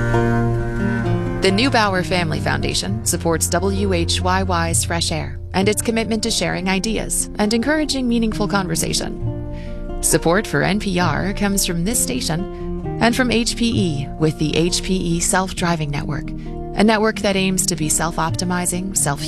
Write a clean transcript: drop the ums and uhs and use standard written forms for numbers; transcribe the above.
The Neubauer Family Foundation supports WHYY's Fresh Air and its commitment to sharing ideas and encouraging meaningful conversation. Support for NPR comes from this station and from HPE with the HPE Self-Driving Network, a network that aims to be self-optimizing, self